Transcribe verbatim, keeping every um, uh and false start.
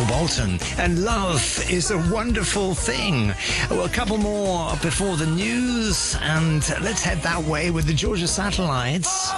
Bolton, and love is a wonderful thing. Well, a couple more before the news, and let's head that way with the Georgia Satellites.